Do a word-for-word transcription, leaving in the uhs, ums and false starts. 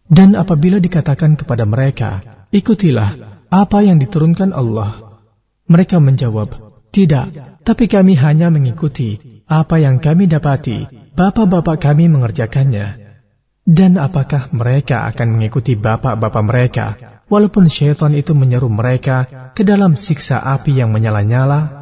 Dan apabila dikatakan kepada mereka, ikutilah apa yang diturunkan Allah, mereka menjawab, tidak, tapi kami hanya mengikuti apa yang kami dapati bapak-bapak kami mengerjakannya. Dan apakah mereka akan mengikuti bapak-bapak mereka, walaupun syaitan itu menyeru mereka ke dalam siksa api yang menyala-nyala?